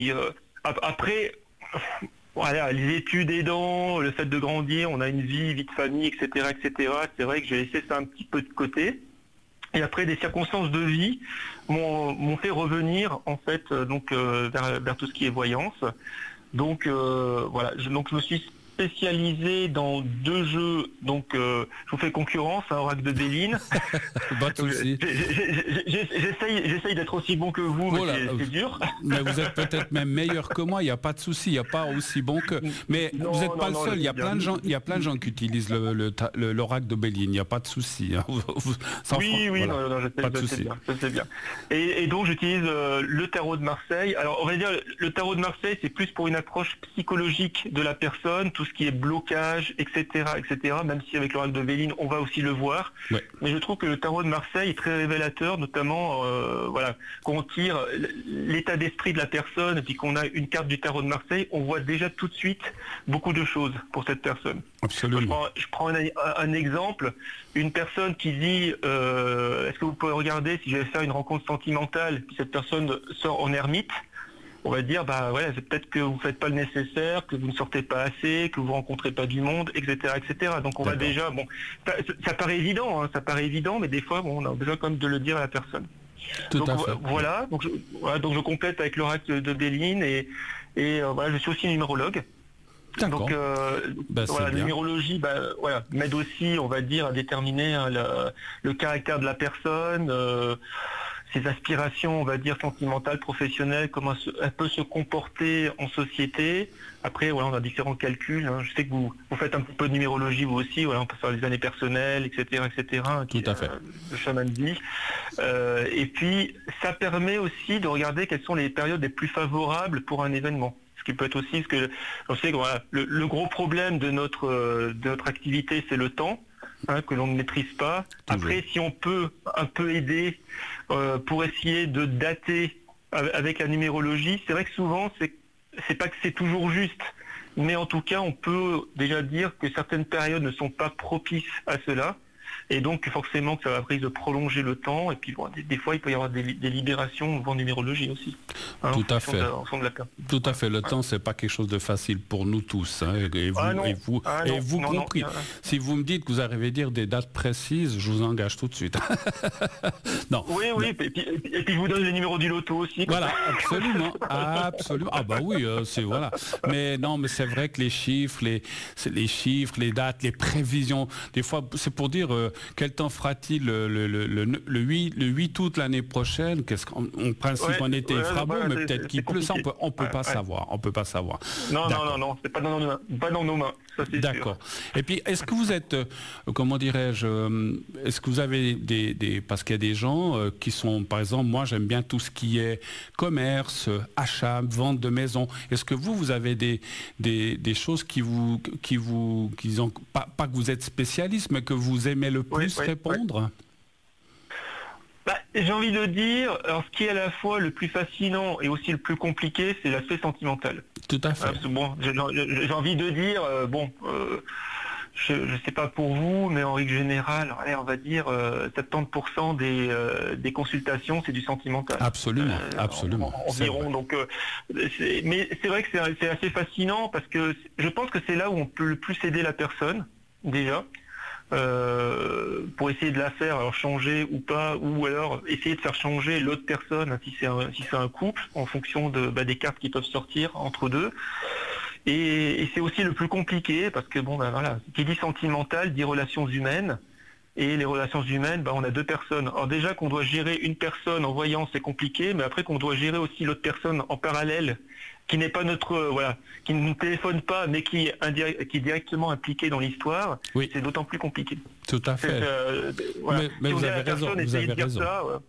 Après, voilà, les études aidant, le fait de grandir, on a une vie de famille, etc., etc. C'est vrai que j'ai laissé ça un petit peu de côté. Et après, des circonstances de vie m'ont fait revenir en fait vers tout ce qui est voyance. Donc voilà, donc je me suis spécialisé dans 2 jeux. Donc je vous fais concurrence, Oracle de Béline. Pas de souci. J'essaye d'être aussi bon que vous, Voilà. mais c'est dur. Mais vous êtes peut-être même meilleur que moi. Il n'y a pas de souci. Il n'y a pas aussi bon que. Mais Non, vous n'êtes pas non, le seul. Il y a bien. plein de gens. Il y a plein de gens qui utilisent l'oracle de Béline. Il n'y a pas de souci. Hein. Oui, voilà. non, je sais bien. Et donc j'utilise le tarot de Marseille. Alors on va dire le tarot de Marseille, c'est plus pour une approche psychologique de la personne, tout ce qui est blocage, etc., etc. Même si avec l'oracle de Béline, on va aussi le voir. Ouais. Mais je trouve que le tarot de Marseille est très révélateur, notamment voilà, quand on tire l'état d'esprit de la personne et puis qu'on a une carte du tarot de Marseille, on voit déjà tout de suite beaucoup de choses pour cette personne. Absolument. Je prends un exemple, une personne qui dit est-ce que vous pouvez regarder si je vais faire une rencontre sentimentale, puis cette personne sort en ermite, on va dire bah ouais, c'est peut-être que vous faites pas le nécessaire, que vous ne sortez pas assez, que vous rencontrez pas du monde, etc., etc. Donc on va déjà ça paraît évident, hein, ça paraît évident, mais des fois on a besoin quand même de le dire à la personne. Tout à fait. Voilà, donc je complète avec l'oracle de Béline et voilà, je suis aussi numérologue. D'accord. Donc voilà, la numérologie m'aide aussi, on va dire, à déterminer le caractère de la personne, ses aspirations, on va dire, sentimentales, professionnelles, comment elle peut se comporter en société. Après, voilà, on a différents calculs. Hein. Je sais que vous faites un petit peu de numérologie, vous aussi. Voilà, on peut faire les années personnelles, etc., etc. Tout à fait. Le chaman dit. Et puis, ça permet aussi de regarder quelles sont les périodes les plus favorables pour un événement. Ce qui peut être aussi, parce que on sait que voilà, le gros problème de notre activité, c'est le temps. Hein, que l'on ne maîtrise pas. Toujours. Après, si on peut un peu aider pour essayer de dater avec la numérologie, c'est vrai que souvent, c'est pas que c'est toujours juste, mais en tout cas, on peut déjà dire que certaines périodes ne sont pas propices à cela. Et donc, forcément, que ça va risque de prolonger le temps. Et puis, bon, des fois, il peut y avoir des libérations en numérologie aussi. Hein, tout à fait. Tout à fait. Le temps, c'est pas quelque chose de facile pour nous tous. Hein, et vous, compris. Si vous me dites que vous arrivez à dire des dates précises, je vous engage tout de suite. Non. Oui. Et puis, je vous donne les numéros du loto aussi. Voilà, absolument. Ah bah oui, c'est voilà. Mais non, mais c'est vrai que les chiffres, les dates, les prévisions, des fois, c'est pour dire quel temps fera-t-il le 8 août l'année prochaine. En principe, en été, il fera beau, mais peut-être qu'il pleut. Ça, on peut pas savoir. On peut pas savoir. Non, c'est pas dans nos mains. Ça, c'est d'accord. Sûr. Et puis, est-ce que vous êtes, comment dirais-je, est-ce que vous avez parce qu'il y a des gens qui sont, par exemple, moi, j'aime bien tout ce qui est commerce, achat, vente de maison. Est-ce que vous avez des choses qui ont pas que vous êtes spécialiste, mais que vous aimez le plus répondre? J'ai envie de dire, alors ce qui est à la fois le plus fascinant et aussi le plus compliqué, c'est l'aspect sentimental. Tout à fait. Bon, j'ai envie de dire, je ne sais pas pour vous, mais en règle générale, on va dire 70% des consultations, c'est du sentimental. Absolument, absolument. Environ. Donc, mais c'est vrai que c'est assez fascinant parce que je pense que c'est là où on peut le plus aider la personne, déjà. Pour essayer de la faire changer ou pas, ou alors essayer de faire changer l'autre personne si c'est un couple, en fonction des cartes qui peuvent sortir entre deux. Et c'est aussi le plus compliqué parce que qui dit sentimental dit relations humaines. Et les relations humaines, on a 2 personnes. Alors déjà qu'on doit gérer une personne en voyant, c'est compliqué, mais après qu'on doit gérer aussi l'autre personne en parallèle, qui n'est pas qui ne nous téléphone pas, mais qui est directement impliqué dans l'histoire, c'est d'autant plus compliqué. Tout à fait. Mais si vous avez raison. Vous avez raison.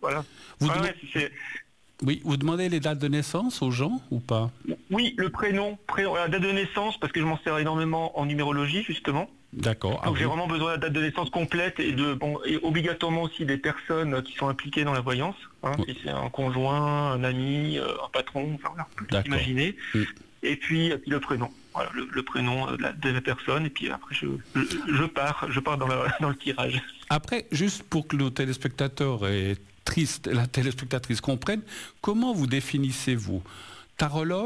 Oui, vous demandez les dates de naissance aux gens ou pas? Oui, le prénom, la date de naissance, parce que je m'en sers énormément en numérologie, justement. D'accord. Donc j'ai vraiment besoin de la date de naissance complète et obligatoirement aussi des personnes qui sont impliquées dans la voyance. Si c'est un conjoint, un ami, un patron, on peut imaginer. Et puis le prénom. Voilà, le prénom de la personne. Et puis après, je pars dans le tirage. Après, juste pour que le téléspectateur et la téléspectatrice comprenne, comment vous définissez-vous tarologue